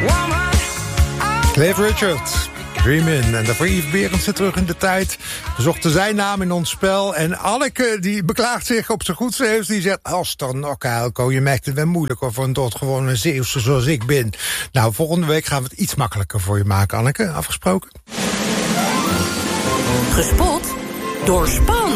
Cliff Richard, Dream In. En daarvoor Yves Berendsen terug in de tijd. We zochten zijn naam in ons spel. En Anneke, die beklaagt zich op zijn goed Zeeuws. Die zegt, Alsternok, Helco, je maakt het wel moeilijk voor een doodgewone Zeeuwse zoals ik ben. Nou, volgende week gaan we het iets makkelijker voor je maken, Anneke. Afgesproken? Gespot door Span.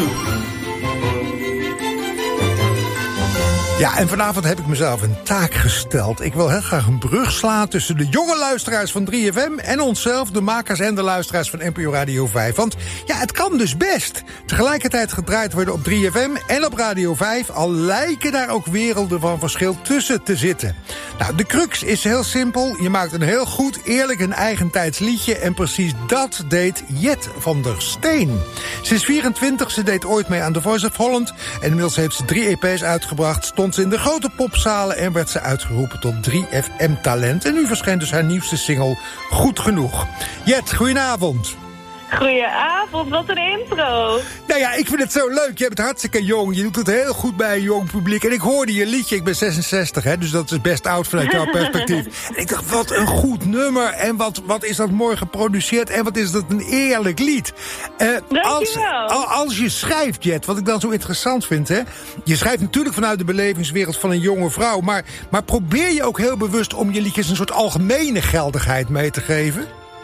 Ja, en vanavond heb ik mezelf een taak gesteld. Ik wil heel graag een brug slaan tussen de jonge luisteraars van 3FM... en onszelf, de makers en de luisteraars van NPO Radio 5. Want ja, het kan dus best tegelijkertijd gedraaid worden op 3FM en op Radio 5... al lijken daar ook werelden van verschil tussen te zitten. Nou, de crux is heel simpel. Je maakt een heel goed, eerlijk en eigentijds liedje... en precies dat deed Jet van der Steen. Ze is 24, ze deed ooit mee aan The Voice of Holland... en inmiddels heeft ze 3 EP's uitgebracht... stond ze in de grote popzalen en werd ze uitgeroepen tot 3FM-talent. En nu verschijnt dus haar nieuwste single Goed Genoeg. Jet, goedenavond. Goedenavond, wat een intro. Nou ja, ik vind het zo leuk. Je bent hartstikke jong. Je doet het heel goed bij een jong publiek. En ik hoorde je liedje. Ik ben 66, hè, dus dat is best oud vanuit jouw perspectief. En ik dacht, wat een goed nummer. En wat is dat mooi geproduceerd. En wat is dat een eerlijk lied. Als je schrijft, Jet, wat ik dan zo interessant vind, hè. Je schrijft natuurlijk vanuit de belevingswereld van een jonge vrouw. Maar probeer je ook heel bewust om je liedjes een soort algemene geldigheid mee te geven?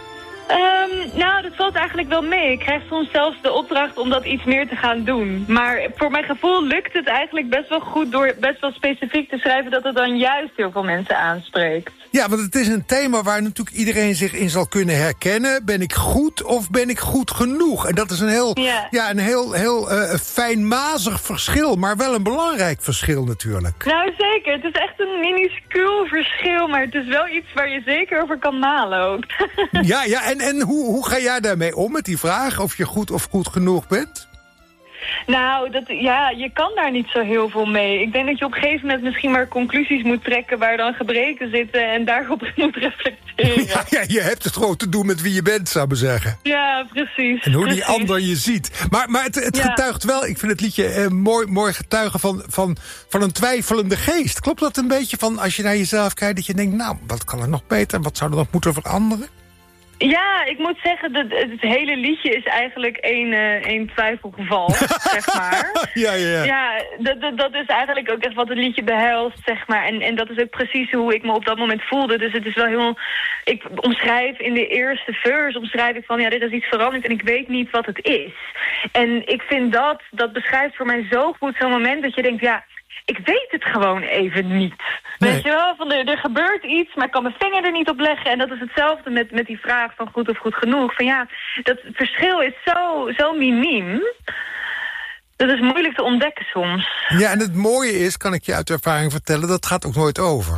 Nou, dat valt eigenlijk wel mee. Ik krijg soms zelfs de opdracht om dat iets meer te gaan doen. Maar voor mijn gevoel lukt het eigenlijk best wel goed... door best wel specifiek te schrijven dat het dan juist heel veel mensen aanspreekt. Ja, want het is een thema waar natuurlijk iedereen zich in zal kunnen herkennen. Ben ik goed of ben ik goed genoeg? En dat is een heel fijnmazig verschil, maar wel een belangrijk verschil natuurlijk. Nou, zeker. Het is echt een minuscuul verschil, maar het is wel iets waar je zeker over kan malen ook. Ja, en hoe ga jij daarmee om met die vraag of je goed of goed genoeg bent? Nou, je kan daar niet zo heel veel mee. Ik denk dat je op een gegeven moment misschien maar conclusies moet trekken... waar dan gebreken zitten en daarop moet reflecteren. Ja, je hebt het gewoon te doen met wie je bent, zou ik maar zeggen. Ja, precies. En hoe die ander je ziet. Maar het getuigt wel, ik vind het liedje mooi getuigen van een twijfelende geest. Klopt dat een beetje van als je naar jezelf kijkt... dat je denkt, nou, wat kan er nog beter? Wat zou er nog moeten veranderen? Ja, ik moet zeggen, het hele liedje is eigenlijk één twijfelgeval, zeg maar. Ja, dat is eigenlijk ook echt wat het liedje behelst, zeg maar. En dat is ook precies hoe ik me op dat moment voelde. Dus het is wel heel... Ik omschrijf in de eerste verse, van... ja, dit is iets veranderd en ik weet niet wat het is. En ik vind dat beschrijft voor mij zo goed zo'n moment dat je denkt, ja... Ik weet het gewoon even niet. Nee. Weet je wel, van er gebeurt iets, maar ik kan mijn vinger er niet op leggen. En dat is hetzelfde met die vraag van goed of goed genoeg. Van ja, dat verschil is zo miniem. Dat is moeilijk te ontdekken soms. Ja, en het mooie is, kan ik je uit ervaring vertellen, dat gaat ook nooit over.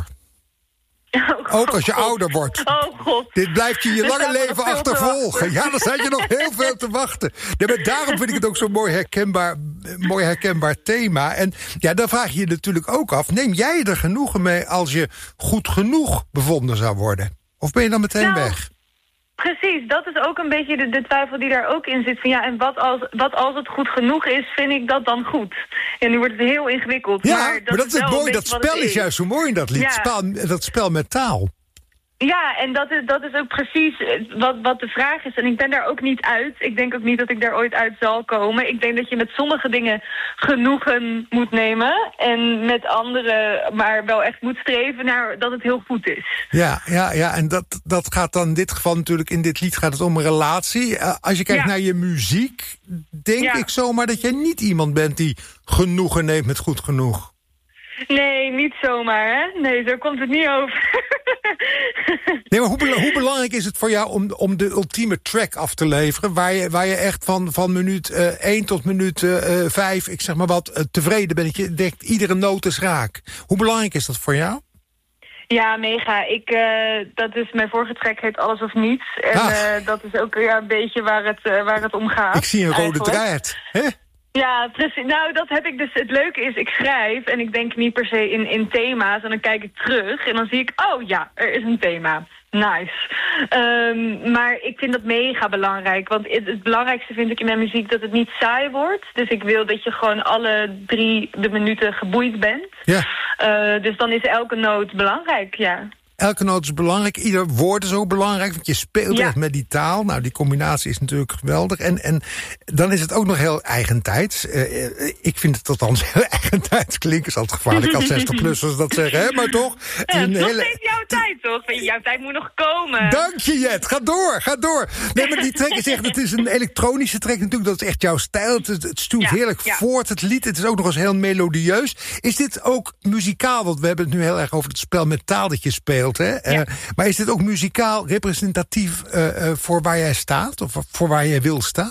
Ook als je ouder wordt. Oh God. Dit blijft je lange leven achtervolgen. Ja, dan zat je nog heel veel te wachten. Ja, maar daarom vind ik het ook zo'n mooi herkenbaar thema. En ja, dan vraag je je natuurlijk ook af... neem jij er genoegen mee als je goed genoeg bevonden zou worden? Of ben je dan meteen weg? Precies, dat is ook een beetje de twijfel die daar ook in zit. Van ja, en wat als het goed genoeg is, vind ik dat dan goed? En nu wordt het heel ingewikkeld. Ja, maar dat is het mooi. Dat spel is juist zo mooi in dat lied. Ja. Dat spel met taal. Ja, en dat is ook precies wat de vraag is. En ik ben daar ook niet uit. Ik denk ook niet dat ik daar ooit uit zal komen. Ik denk dat je met sommige dingen genoegen moet nemen. En met andere maar wel echt moet streven naar dat het heel goed is. Ja, en dat gaat dan in dit geval natuurlijk... in dit lied gaat het om een relatie. Als je kijkt naar je muziek... denk ik zomaar dat jij niet iemand bent die genoegen neemt met goed genoeg. Nee, niet zomaar, hè? Nee, zo komt het niet over. Nee, maar hoe belangrijk is het voor jou om de ultieme track af te leveren... waar je echt van minuut 1 tot minuut 5, ik zeg maar wat, tevreden bent... dat je denkt, iedere noot is raak. Hoe belangrijk is dat voor jou? Ja, mega. Dat is mijn vorige track heet Alles of Niets. En dat is ook een beetje waar het om gaat. Ik zie een rode draad, hè? Ja, precies. Nou, dat heb ik dus. Het leuke is, ik schrijf en ik denk niet per se in thema's. En dan kijk ik terug en dan zie ik, oh ja, er is een thema. Nice. Maar ik vind dat mega belangrijk. Want het belangrijkste vind ik in mijn muziek dat het niet saai wordt. Dus ik wil dat je gewoon alle 3 minuten geboeid bent. Ja. Dus dan is elke noot belangrijk, ja. Elke noot is belangrijk, ieder woord is ook belangrijk, want je speelt echt met die taal. Nou, die combinatie is natuurlijk geweldig. En dan is het ook nog heel eigentijds. Ik vind het althans heel eigentijds klinken. Is altijd gevaarlijk als 60-plussers dat zeggen, hè? Maar toch. Het is nog steeds jouw tijd, toch? Jouw tijd moet nog komen. Dank je, Jet. Ga door. Nee, maar die track is echt, het is een elektronische track natuurlijk. Dat is echt jouw stijl. Het stuurt heerlijk voort, het lied. Het is ook nog eens heel melodieus. Is dit ook muzikaal? Want we hebben het nu heel erg over het spel met taal dat je speelt, hè? Maar is dit ook muzikaal representatief voor waar jij staat? Of voor waar jij wil staan?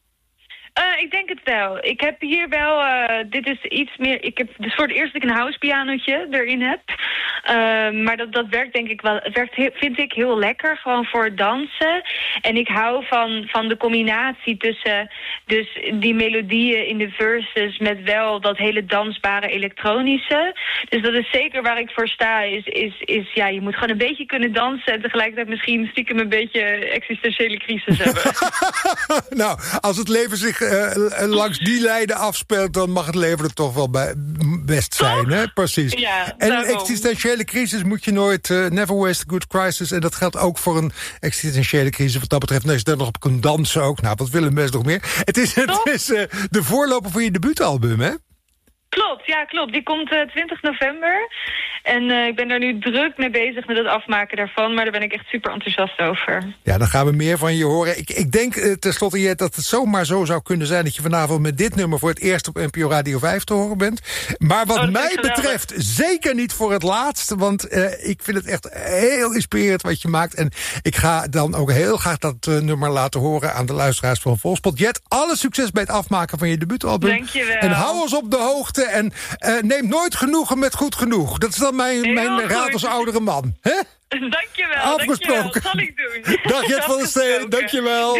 Ik denk het wel. Ik heb hier wel, dit is iets meer, ik heb dus voor het eerst dat ik een housepianootje erin heb. Maar dat werkt denk ik wel, vind ik heel lekker, gewoon voor het dansen. En ik hou van de combinatie tussen dus die melodieën in de verses met wel dat hele dansbare elektronische. Dus dat is zeker waar ik voor sta, is ja, je moet gewoon een beetje kunnen dansen en tegelijkertijd misschien stiekem een beetje existentiële crisis hebben. Nou, als het leven zich langs die lijnen afspeelt, dan mag het leven er toch wel best zijn, hè? Precies. Ja, en een existentiële crisis moet je nooit, never waste a good crisis. En dat geldt ook voor een existentiële crisis. Wat dat betreft, als je daar nog op kunt dansen ook. Nou, wat willen mensen nog meer? Het is de voorloper voor je debuutalbum, hè? Klopt. Die komt 20 november. En ik ben daar nu druk mee bezig met het afmaken daarvan. Maar daar ben ik echt super enthousiast over. Ja, dan gaan we meer van je horen. Ik denk tenslotte, Jet, dat het zomaar zo zou kunnen zijn dat je vanavond met dit nummer voor het eerst op NPO Radio 5 te horen bent. Maar wat mij betreft zeker niet voor het laatst. Want ik vind het echt heel inspirerend wat je maakt. En ik ga dan ook heel graag dat nummer laten horen aan de luisteraars van Volkspot. Jet, alle succes bij het afmaken van je debuutalbum. Dankjewel. En hou ons op de hoogte. En neem nooit genoegen met goed genoeg. Dat is dan mijn raad als oudere man. Hè? Dankjewel. Afgesproken. Dat zal ik doen. Dag Jet van der Steen, dankjewel.